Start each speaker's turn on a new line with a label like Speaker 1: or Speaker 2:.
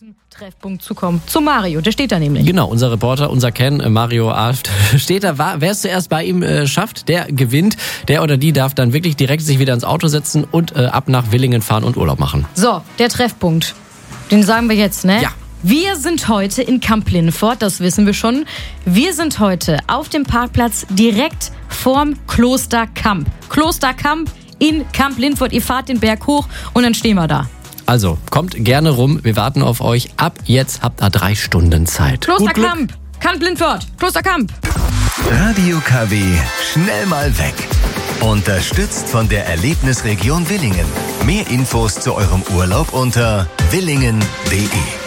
Speaker 1: Treffpunkt zu kommen. Zu Mario, der steht da nämlich.
Speaker 2: Genau, unser Reporter, unser Ken, Mario Aft, steht da. Wer es zuerst bei ihm schafft, der gewinnt. Der oder die darf dann wirklich direkt sich wieder ins Auto setzen und ab nach Willingen fahren und Urlaub machen.
Speaker 1: So, der Treffpunkt. Den sagen wir jetzt, ne?
Speaker 2: Ja.
Speaker 1: Wir sind heute in Kamp-Lindfort, das wissen wir schon. Wir sind heute auf dem Parkplatz direkt vorm Kloster Kamp. Kloster Kamp in Kamp-Lindfort. Ihr fahrt den Berg hoch und dann stehen wir da.
Speaker 2: Also, kommt gerne rum. Wir warten auf euch. Ab jetzt habt ihr 3 Stunden Zeit.
Speaker 1: Kloster Kamp. Kamp-Lindfort. Kloster Kamp.
Speaker 3: Radio KW, schnell mal weg. Unterstützt von der Erlebnisregion Willingen. Mehr Infos zu eurem Urlaub unter willingen.de.